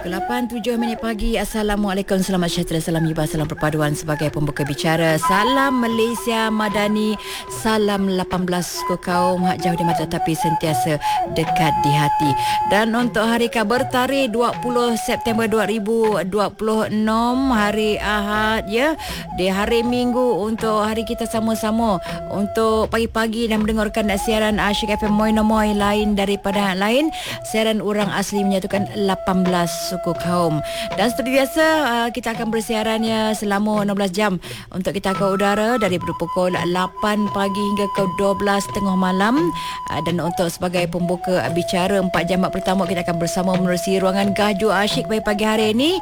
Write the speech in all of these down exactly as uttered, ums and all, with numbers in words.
Pukul lapan tujuh minit pagi. Assalamualaikum, selamat sejahtera, salam hibah, salam perpaduan sebagai pembuka bicara. Salam Malaysia Madani, salam lapan belas suku kaum, hak jauh di mata tapi sentiasa dekat di hati. Dan untuk hari kabar tarikh dua puluh September dua ribu dua puluh enam, hari Ahad ya, di hari Minggu, untuk hari kita sama-sama untuk pagi-pagi dan mendengarkan siaran Asyik F M Moi Nomoi lain daripada yang lain. Siaran orang asli menyatukan lapan belas suku kaum. Dan seperti biasa, kita akan bersiarannya selama enam belas jam untuk kita ke udara dari pukul lapan pagi hingga ke dua belas tengah malam. Dan untuk sebagai pembuka bicara empat jam pertama, kita akan bersama menerusi ruangan Gaju Asyik pada pagi hari ini.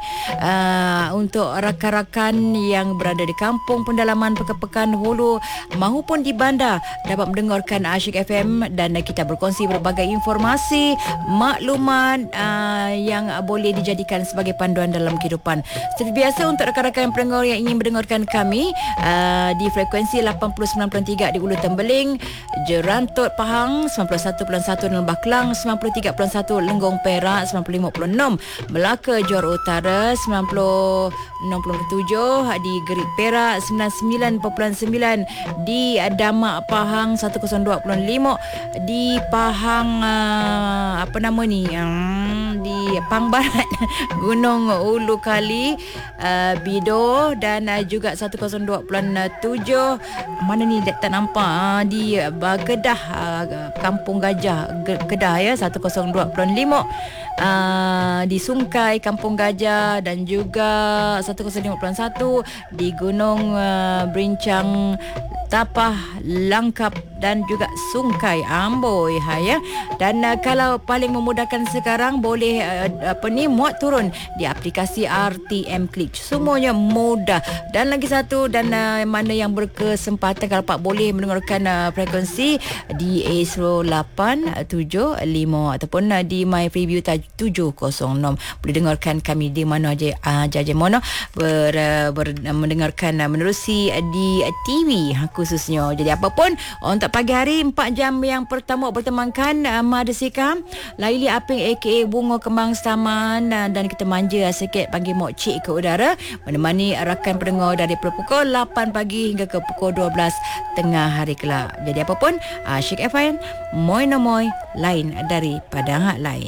Untuk rakan-rakan yang berada di kampung pendalaman Pekan-Pekan Hulu maupun di bandar dapat mendengarkan Asyik F M, dan kita berkongsi berbagai informasi, maklumat uh, yang boleh dijadikan sebagai panduan dalam kehidupan. Seperti biasa, untuk rakan-rakan pendengar yang ingin mendengarkan kami uh, di frekuensi lapan puluh sembilan perpuluhan tiga di Ulu Tembeling, Jerantut Pahang, sembilan puluh satu perpuluhan satu di Lembah Kelang, sembilan puluh tiga perpuluhan satu Lenggong Perak, sembilan puluh lima perpuluhan enam Melaka Johor Utara, sembilan puluh enam perpuluhan tujuh di Gerik Perak, sembilan puluh sembilan perpuluhan sembilan di Damak Pahang, seratus dua perpuluhan lima di Pahang, uh, apa nama ni, um, di Pang Barat Gunung Ulu Kali, uh, Bido, dan uh, juga seratus dua perpuluhan tujuh mana ni tak nampak, uh, di uh, Kedah, uh, Kampung Gajah Kedah ya, seratus dua perpuluhan lima uh, di Sungkai Kampung Gajah, dan juga seratus lima perpuluhan satu di Gunung uh, Berincang Tapah Langkap, dan juga Sungkai Amboi ha, ya. Dan uh, kalau paling memudahkan sekarang, boleh uh, apa ni muat turun di aplikasi R T M Click. Semuanya mudah. Dan lagi satu, dan uh, mana yang berkesempatan kalau Pak boleh mendengarkan uh, frekuensi di Astro lapan tujuh lima ataupun uh, di My Preview tujuh kosong enam, boleh dengarkan kami di mana aja, uh, jaja mana ber, uh, ber, uh, mendengarkan uh, menerusi uh, di uh, T V ha, khususnya. Jadi apapun, untuk pagi hari empat jam yang pertama bertemankan uh, Mada Sikam, Laili Aping aka Bunga Kembang Saman, uh, dan kita manja sikit panggil Mok Cik ke udara, menemani rakan pendengar dari pukul lapan pagi hingga ke pukul dua belas tengah hari kelak. Jadi apapun, Asyik F M Moi Nomoi lain daripada hak lain.